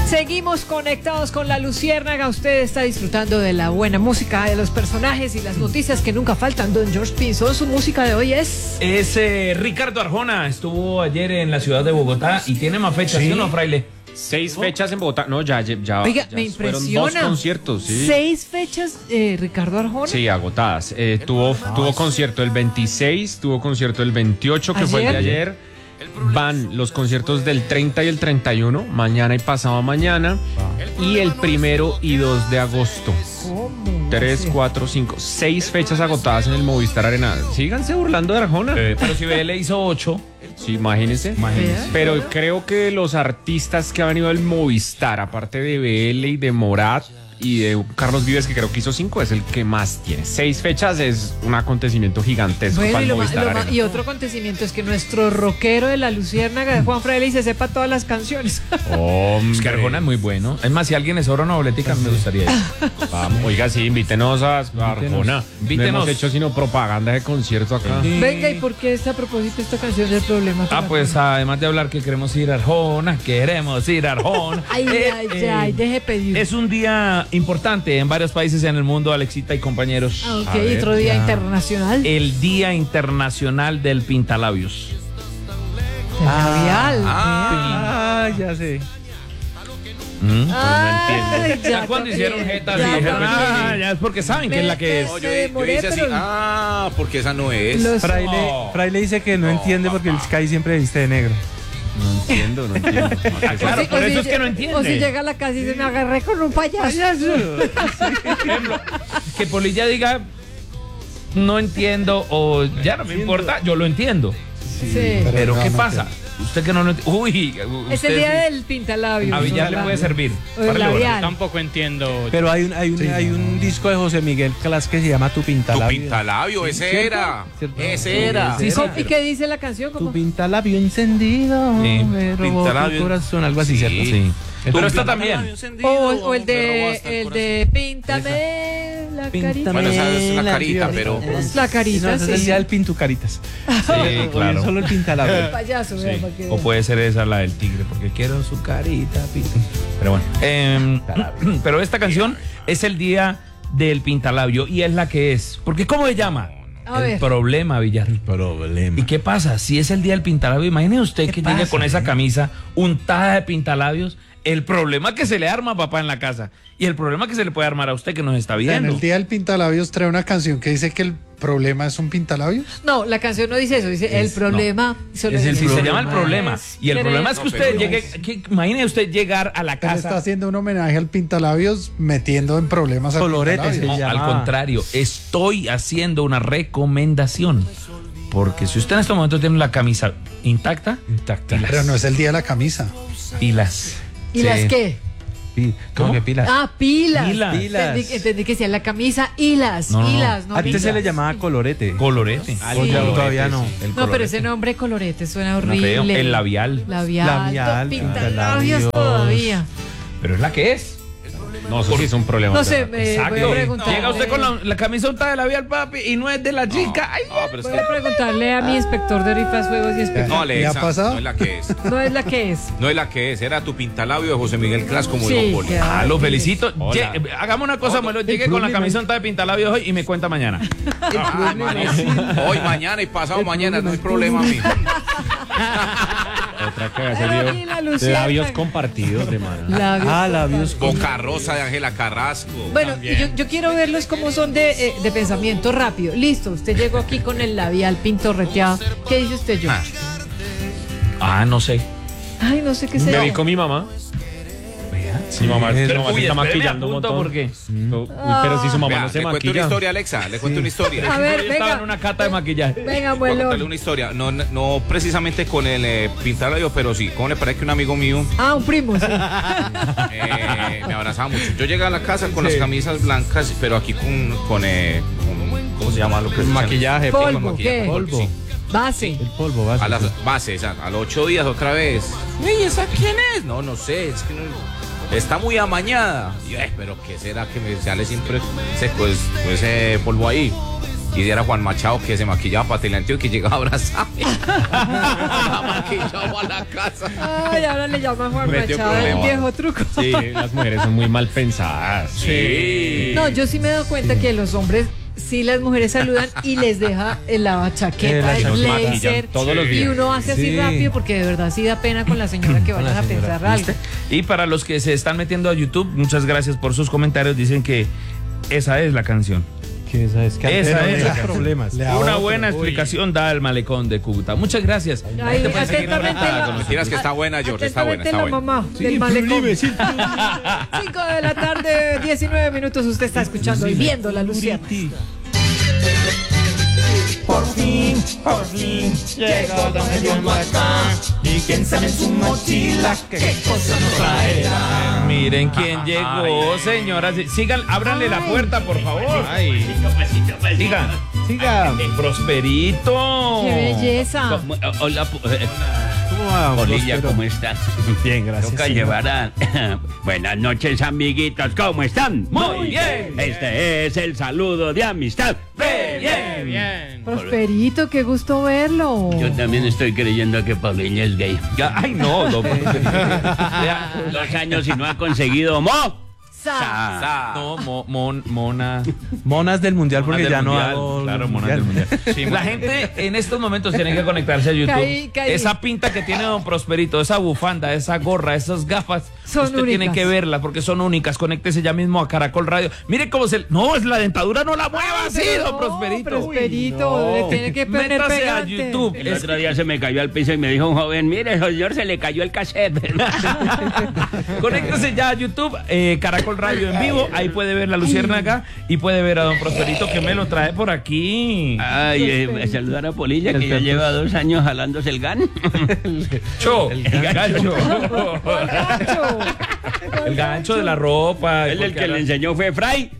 Seguimos conectados con la Luciérnaga. Usted está disfrutando de la buena música, de los personajes y las noticias que nunca faltan. Don George Pinzón, su música de hoy es Ricardo Arjona. Estuvo ayer en la ciudad de Bogotá y tiene más fechas, ¿sí o no, Fraile? 6 fechas en Bogotá. No, ya. Oiga, ya me impresiona. Fueron 2 conciertos, sí. 6 fechas, Ricardo Arjona. Sí, agotadas. Tuvo concierto el 26, tuvo concierto el 28, que fue el de ayer. Van los conciertos del 30 y el 31, mañana y pasado mañana. Y el 1 y 2 de agosto. ¿Cómo? 3, 4, 5, 6 fechas agotadas en el Movistar Arena. Síganse burlando de Arjona. Pero si BL hizo 8. Sí, imagínense. Pero creo que los artistas que han venido al Movistar, aparte de BL y de Morat y de Carlos Vives, que creo que hizo 5, es el que más tiene. 6 fechas es un acontecimiento gigantesco para el Movistar Arena. Y otro acontecimiento es que nuestro rockero de la Luciérnaga de Juan Fraile se sepa todas las canciones. Hombre. Es que Arjona es muy bueno. Es más, si alguien es oro novelética, me gustaría ir. Vamos, oiga, sí, invítenos a Arjona. No hemos hecho sino propaganda de concierto acá. Venga, ¿y por qué a propósito esta canción del problema? Pues además de hablar que queremos ir a Arjona, Ay, deje pedir. Es un día importante en varios países en el mundo, Alexita y compañeros. Ok, otro día internacional. El Día Internacional del Pintalabios. Labial. Ya sé. Pues no entiendo. Ya Cuando hicieron jetas y ya, dijeron, ya. ya es porque saben que es la que es. No, yo hice así, porque esa no es. Fraile dice que no entiende porque el Sky siempre viste de negro. No entiendo. Claro, por eso es que no entiende. O si llega a la casa y dice, me agarré con un payaso. Que Polilla diga, no entiendo, o ya no me importa, yo lo entiendo. Sí. Pero ¿qué pasa? Usted que no lo entiende. Uy, Es el día del pintalabios. A Villar le puede servir. O el labial. Tampoco entiendo. Pero hay un disco de José Miguel Clas que se llama Tu Pintalabio. Tu Pintalabio, ese era. Ese era. Sí, ¿y qué dice la canción? Tu pintalabio encendido, me robó tu corazón, algo así, ¿cierto? Sí. Pero esta también. O el de píntame la carita. Bueno, esa es la carita, pero... La carita, Ese es el día del pintucaritas. Sí, claro. Solo el pintalabio. El payaso, Sí. vea, para que O vean. puede ser esa la del tigre, porque quiero su carita. Pero bueno. Pero esta canción es el día del pintalabio y es la que es. Porque ¿cómo se llama? A El ver. problema, Villar. ¿Y qué pasa? Si es el día del pintalabio, imagine usted que llegue con esa camisa untada de pintalabios. El problema que se le arma a papá en la casa y el problema que se le puede armar a usted que nos está En viendo. el día del pintalabios trae una canción que dice que el problema es un pintalabios. No, la canción no dice eso, dice el problema. Solo Es el, dice, se llama el problema. Y el problema es que usted pero- llegue, imagine usted llegar a la Él está casa. haciendo un homenaje al pintalabios metiendo en problemas al Colorete pintalabios. se No, llama. al contrario, estoy haciendo una recomendación. Porque si usted en este momento tiene la camisa intacta, Pero no es el día de la camisa. pilas. ¿Y las qué? ¿Cómo que pilas? Ah, pilas. Pilas. Entendí que sea la camisa hilas. No, no, no. Hilas, no Antes se pilas. le llamaba colorete. Colorete. O ya todavía no. No, pero ese nombre colorete suena No creo. horrible. El labial. Labial, pintalabios pintalabios. todavía. Pero es la que es. No, eso sí es un problema. No sé, voy a preguntarle. Llega usted con la camisa untada de labial, papi, y no es de la chica. Ay, pero es Voy a preguntarle a mi inspector de rifas, juegos y espejos. No, ¿Le ha esa, pasado? no es la que es. No es la que es. No es la que es, era Tu Pintalabio de José Miguel Clas, como Sí, dijo Poli. claro. Lo felicito. Hola. Hagamos una cosa, Melo. Llegue con la camisa untada de pintalabios hoy y me cuenta mañana. Hoy, mañana y pasado mañana, no hay problema, mijo. Otra que Pero aquí la Luciérnaga. labios compartidos de mano. Labios. Boca Rosa de Ángela Carrasco. Bueno, y yo quiero verlos como son de pensamiento rápido. Listo, usted llegó aquí con el labial pintorreteado. ¿Qué dice usted, yo? No sé. Ay, no sé qué Me será. vi con mi mamá. Mi mamá se está maquillando un montón. Porque Uy, pero si su mamá Vea, no se le cuento una maquilla. historia, Alexa, le cuento una historia. A ver, yo estaba en venga. una cata de maquillaje. Venga, Voy a contarle abuelo. una historia, no precisamente con el pintalabio, pero sí, como le parece que un amigo mío Ah, un primo, sí. me abrazaba mucho. Yo llegué a la casa con las camisas blancas, pero aquí con ¿cómo se llama? Lo que Maquillaje. Polvo, maquillaje, ¿qué? Polvo. Sí. Base. El polvo base. A las bases, a los 8 días otra vez. ¿Y esa quién es? No sé, es que no, está muy amañada. Y, pero ¿qué será que me sale siempre ese polvo ahí? Y era Juan Machado, que se maquillaba para Teleantioquia y llegaba abrazado. Maquillado a la casa. Ay, ahora le llaman Juan Metió Machado, el problema. viejo truco. Sí, las mujeres son muy mal pensadas. Sí. No, yo sí me he dado cuenta que los hombres, sí, las mujeres saludan y les deja la chaqueta, el blazer, todos los y días. uno hace así rápido porque de verdad sí da pena con la señora que vayan a pensar algo. Y para los que se están metiendo a YouTube, muchas gracias por sus comentarios. Dicen que esa es la canción. Que esa es que Esa antes es no la había problemas. Una buena explicación da el malicón de Cúcuta. Muchas gracias. Ay, Te puedes seguir atentamente conectada la- con Mentiras que está buena, George, está buena, está Atentamente buena. la mamá del malecón. 5 de la tarde, 19 minutos. Usted está escuchando y viendo la Luciana. Por fin, llegó Don Eduardo acá. Y quién sabe en su mochila qué cosa nos traerá. Miren quién llegó, señoras. Sigan, ábranle la puerta, por favor. Sigan. Siga. Prosperito. ¡Qué belleza! Hola, ¿Cómo va, Polilla, Próspero? ¿cómo están? Bien, gracias. Toca señor. llevar a... Buenas noches, amiguitos, ¿cómo están? Muy bien. Este es el saludo de amistad. Bien. Prosperito, qué gusto verlo. Yo también estoy creyendo que Paulilla es gay. Ay, no, don Prosperito. Ya, 2 años y no ha conseguido Sa. No, mona. Monas del mundial porque Monas ya del no mundial, hago claro, monas del mundial. La gente en estos momentos tiene que conectarse a YouTube. Caí. Esa pinta que tiene don Prosperito, esa bufanda, esa gorra, esas gafas, Son usted tiene únicas. que verlas porque son únicas. Conéctese ya mismo a Caracol Radio. Mire cómo se... No, es la dentadura, no la mueva así, Pero don no, Prosperito. Prosperito, le tiene que poner Métase a pegante. YouTube. El otro día se me cayó al piso y me dijo un joven, mire, señor, se le cayó el cassette. Conéctese ya a YouTube, Caracol Radio en vivo. Ahí puede ver la Luciérnaga y puede ver a don Prosperito que me lo trae por aquí. Ay, saludar a Polilla, que ya lleva 2 años jalándose el gan. El gancho. Gancho. El gancho de la ropa. Él el que le enseñó fue Fray.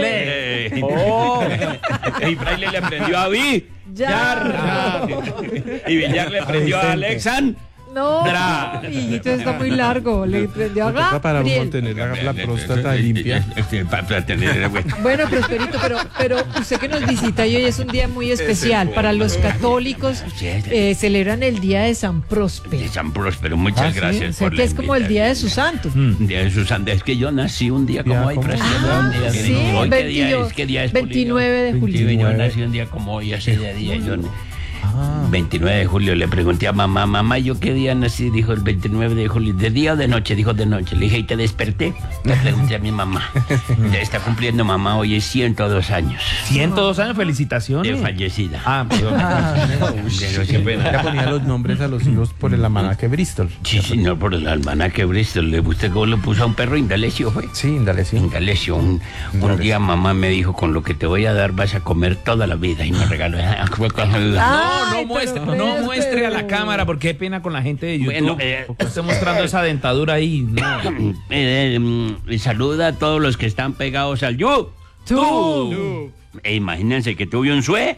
Y Fray le aprendió a Vi. Ya. Y Villar le aprendió a Alexan. No, y entonces está muy largo. Le prendió a Toca para Gabriel. mantener la próstata limpia. Para tener, Bueno, Prosperito, pero usted que nos visita y hoy es un día muy especial. Para los católicos celebran el día de San Próspero. de San Próspero, muchas O gracias sea, por que es como el día de sus santos. Día de sus santos. Es que yo nací un día como hoy, Próspero. Ah, Un día de- sí, hoy, ¿qué día es? ¿Qué día es, Polillo? 29 de julio. Sí, yo nací un día como hoy, hace día. Yo, 29 de julio, le pregunté a mamá, ¿yo qué día nací? Dijo el 29 de julio. ¿De día o de noche? Dijo de noche. Le dije, ¿y te desperté? Le pregunté a mi mamá. Ya está cumpliendo mamá, hoy es 102 años 102 años, felicitaciones. de fallecida. Ah, perdón. Pero qué pena. Ya ponía los nombres a los hijos por el almanaque Bristol. Sí, señor, por el almanaque Bristol. ¿Le gusta cómo lo puso a un perro? Indalecio fue. Sí, dale, sí. Indalecio. Un día mamá me dijo, con lo que te voy a dar vas a comer toda la vida. Y me regaló. Ay, No muestre a la cámara porque qué pena con la gente de YouTube. Bueno, Estoy mostrando esa dentadura ahí. No. Saluda a todos los que están pegados al YouTube. Imagínense que tuve un sueño.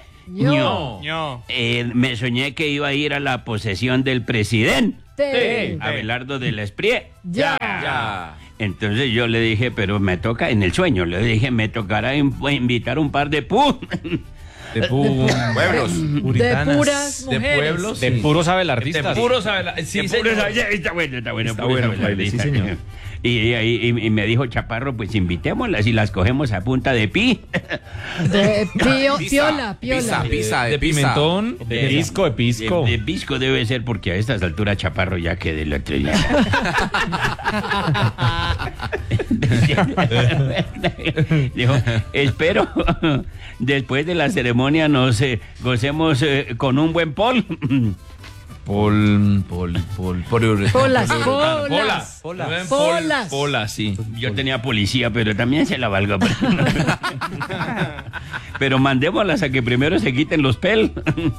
Me soñé que iba a ir a la posesión del presidente, Abelardo de la Esprie. Ya. Entonces yo le dije, pero me toca, en el sueño, le dije, me tocará invitar un par de De pueblos. De puras De mujeres. pueblos. De sí. puros abelardistas. De puros Sí, Está bueno. Está puros bueno, abelardistas. sí, señor. Y me dijo Chaparro, pues invitémoslas y las cogemos a punta de pi. De piola. Pizza, de pimentón. De pisco. De pisco debe ser, porque a estas alturas Chaparro ya quedé el otro día. Dijo, espero después de la ceremonia nos gocemos con un buen pol. Polas, sí. Yo tenía policía, pero también se la valgo. Pero mandémoslas a que primero se quiten los pel.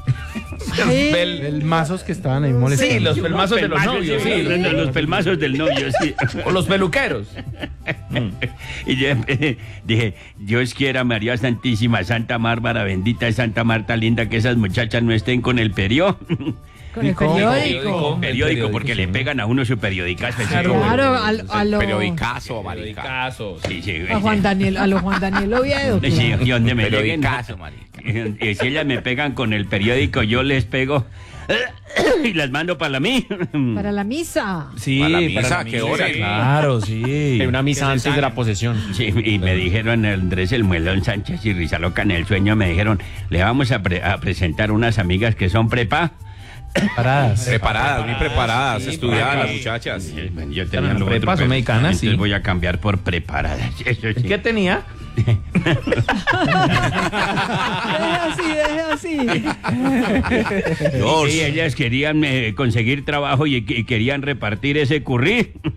El mazos que estaban ahí molestando. Sí, los pelmazos de los novios, sí. Los pelmazos del novio, sí. O los peluqueros. Y yo dije, Dios quiera, María Santísima, Santa Bárbara, bendita Santa Marta linda, que esas muchachas no estén con el Con el periódico. periódico, porque le pegan a uno su periodicazo. Claro, a lo Periodicazo, marica. Casos. Sí, sí. a Juan Daniel Oviedo. Sí, y donde me lleguen, Periodicazo, marica. Y si ellas me pegan con el periódico, yo les pego y las mando para la misa. Para la misa. Sí, para la misa, ¿qué ¿qué hora? hora? Claro, sí. Hay una misa antes de la posesión. Sí, y me dijeron Andrés el Muelón Sánchez y Rizaloca en el sueño, me dijeron, le vamos a presentar unas amigas que son prepa. Preparadas, muy preparadas, estudiadas las muchachas. Yo tenía Pero lo prepas otro, o mexicanas, entonces sí. voy a cambiar por preparadas. Eso sí. ¿Qué tenía? Deje así. Y ellas querían conseguir trabajo y querían repartir ese currículum.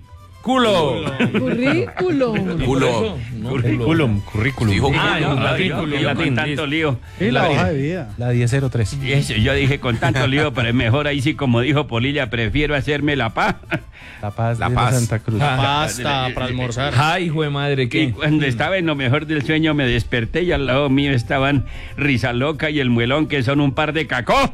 Currículum. Currículum. Dijo Yo con tanto lío. Y la hoja de vida. La 1003. Y eso, yo dije, con tanto lío, pero mejor ahí sí, como dijo Polilla, prefiero hacerme la paz. La Paz La de Paz. Santa Cruz. Pasta para almorzar. Ay, hijo de madre, Y ¿qué? cuando estaba en lo mejor del sueño me desperté y al lado mío estaban Rizaloca y el Muelón, que son un par de cacos.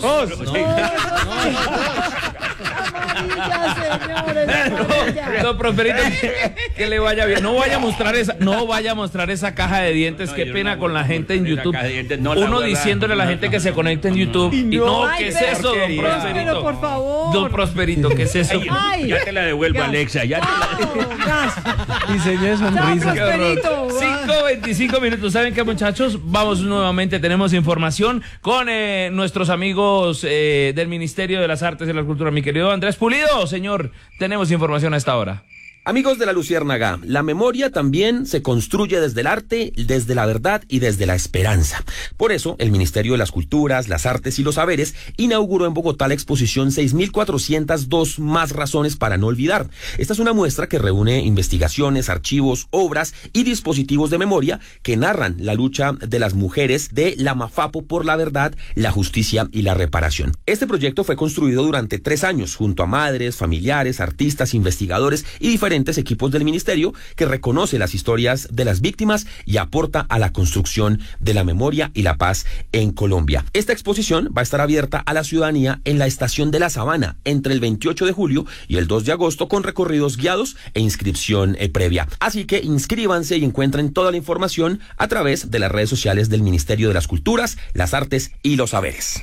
No, Prosperito, que le vaya bien. No vaya a mostrar esa caja de dientes. No, Qué yo pena no con la voy a gente en mostrar YouTube. la caja de dientes, no la Uno voy a diciéndole a la dar. gente que se conecte en YouTube. Y no, Ay, ¿qué es pero- eso, don Próspero, Prosperito? por favor. Don Prosperito, ¿qué es eso? Ay. Ya te la devuelvo, Gas. Alexa. Ya te la... Diseño de sonrisa. Qué horror. Prosperito, 5:25 minutos. ¿Saben qué, muchachos? Vamos nuevamente. Tenemos información con nuestros amigos del Ministerio de las Artes y la Cultura. Mi querido Andrés Pulido, señor, tenemos información a esta hora. Amigos de La Luciérnaga, la memoria también se construye desde el arte, desde la verdad y desde la esperanza. Por eso, el Ministerio de las Culturas, las Artes y los Saberes inauguró en Bogotá la exposición 6.402 más razones para no olvidar. Esta es una muestra que reúne investigaciones, archivos, obras y dispositivos de memoria que narran la lucha de las mujeres de la Mafapo por la verdad, la justicia y la reparación. Este proyecto fue construido durante 3 años junto a madres, familiares, artistas, investigadores y diferentes equipos del ministerio que reconoce las historias de las víctimas y aporta a la construcción de la memoria y la paz en Colombia. Esta exposición va a estar abierta a la ciudadanía en la Estación de la Sabana entre el 28 de julio y el 2 de agosto con recorridos guiados e inscripción previa. Así que inscríbanse y encuentren toda la información a través de las redes sociales del Ministerio de las Culturas, las Artes y los Saberes.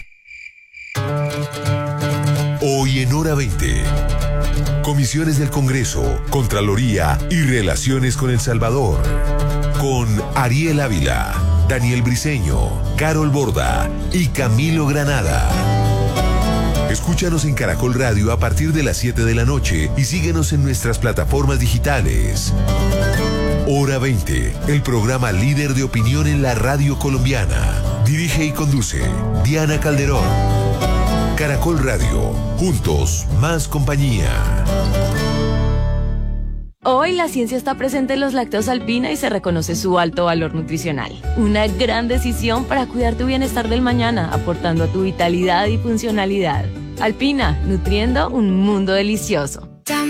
Hoy en Hora 20. Comisiones del Congreso, Contraloría y Relaciones con El Salvador. Con Ariel Ávila, Daniel Briceño, Carol Borda y Camilo Granada. Escúchanos en Caracol Radio a partir de las 7 de la noche y síguenos en nuestras plataformas digitales. Hora 20, el programa líder de opinión en la radio colombiana. Dirige y conduce Diana Calderón. Caracol Radio, juntos, más compañía. Hoy la ciencia está presente en los lácteos Alpina y se reconoce su alto valor nutricional. Una gran decisión para cuidar tu bienestar del mañana, aportando a tu vitalidad y funcionalidad. Alpina, nutriendo un mundo delicioso.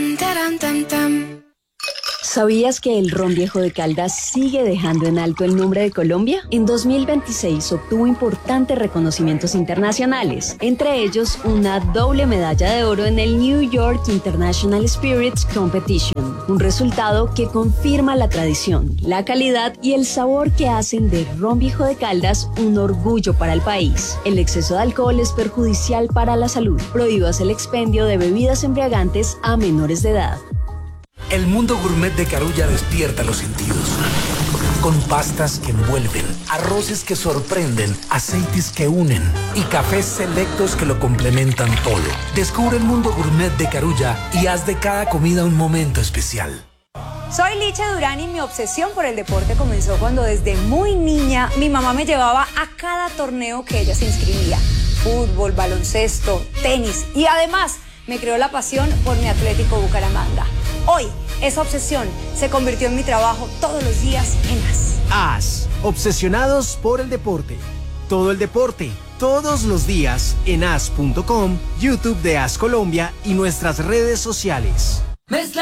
¿Sabías que el ron Viejo de Caldas sigue dejando en alto el nombre de Colombia? En 2026 obtuvo importantes reconocimientos internacionales, entre ellos una doble medalla de oro en el New York International Spirits Competition, un resultado que confirma la tradición, la calidad y el sabor que hacen de ron Viejo de Caldas un orgullo para el país. El exceso de alcohol es perjudicial para la salud. Prohíbas el expendio de bebidas embriagantes a menores de edad. El mundo gourmet de Carulla despierta los sentidos. Con pastas que envuelven, arroces que sorprenden, aceites que unen y cafés selectos que lo complementan todo. Descubre el mundo gourmet de Carulla y haz de cada comida un momento especial. Soy Licha Durán y mi obsesión por el deporte comenzó cuando desde muy niña mi mamá me llevaba a cada torneo que ella se inscribía. Fútbol, baloncesto, tenis y además me creó la pasión por mi Atlético Bucaramanga. Hoy, esa obsesión se convirtió en mi trabajo todos los días en AS. AS, obsesionados por el deporte. Todo el deporte, todos los días en as.com, YouTube de AS Colombia y nuestras redes sociales.